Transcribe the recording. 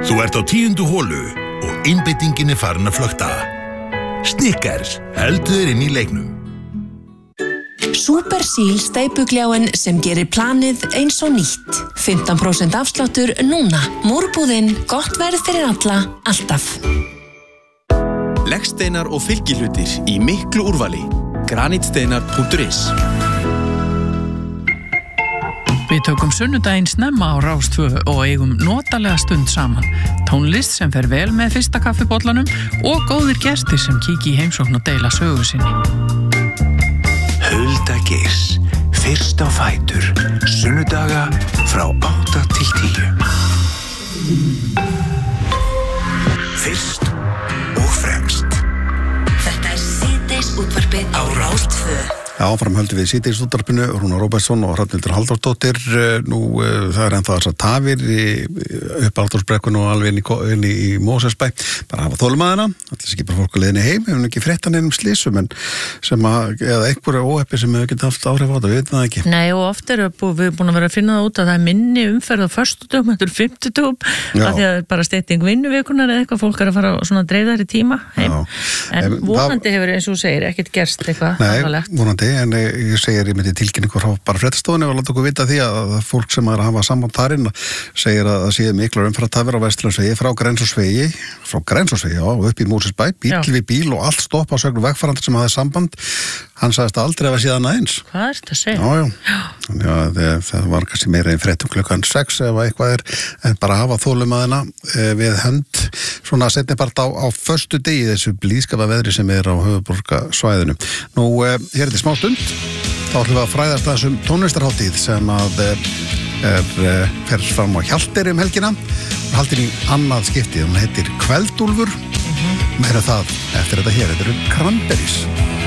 Þú ert á 10. holu og einbeitingin farin að flökta. Snickers, heldur þér inn í leiknum. Supersíl steypugljáin sem gerir planið eins og nýtt. 15% afsláttur núna. Múrbúðin, gott verð fyrir alla, alltaf. Leggsteinar og fylgihlutir í miklu úrvali. Granitsteinar.is. Við tökum sunnudaginn snemma á Rás 2 og eigum notalega stund saman. Tónlist sem fer vel með fyrsta kaffibollanum og góðir gestir sem kíki í heimsókn og deila sögu sinni. Hulda Geirs, fyrst á fætur, sunnudaga frá 8 til 10. Fyrst og fremst. Þetta síðdeis útvarpið á Rás 2. Já, áfram höldum við síðdeis útvarpinu, Rúnar Róbertsson og Hrafnhildur Halldórsdóttir. Það ennþá þessar tafir upp Halldórsbrekkun og alveg inn í Mosfellsbæ. Bara hafa þolinmæðina, allir skipar fólk að leiðinni heim, hefur ekki fréttan einum slysum, en eða einhverju óheppi sem hefur getið haft áhrif á þetta, við veitum það ekki. Nei, og oft við búin að vera að finna það út að það minni umferð á föstudögum, þetta 50 af því að bara steyting vinnuvikunar eða eitthvað, fólk að fara svona dreifðari tíma heim. En vonandi hefur, eins og þú segir, ekkert gerst eitthvað alvarlegt. Nei, vonandi, en ég segir, ég myndi tilkynningu frá bara fréttastofunni og láta okkur vita því að fólk sem er að hafa samband þarinn segir að það séu miklar umferðartafir á Vesturlandsvegi frá Grensásvegi og upp í Mosfellsbæ, bíl við bíl og allt stopp á sögnu vegfarandi sem hafði samband. Hann sagðist aldrei að vera síðan aðeins. Hvað er þetta að segja? Já, það var kannski meira en fréttum klukkan 6 ef eitthvað en bara hafa þolinmæðina við hönd svona seinni part á föstudegi þessu blíðskapa veðri sem er á höfuðborgarsvæðinu. Nú, hér er þetta smá stund. Þá ætlum við að fræðast þessum tónlistarhátíð sem að fer fram á Hjalteyri helgina. Haldin í annað skipti. Hún heitir Kveldúlfur. Meira það eftir þetta hér. Þetta eru Cranberries.